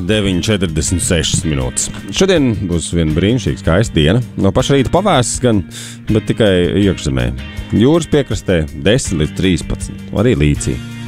9,46 minūtes. Šodien būs viena brīnišķīga skaista diena. No paša rīta pavēsis gan, bet tikai iekšzemē. Jūras piekrastē 10 līdz 13, arī līcī.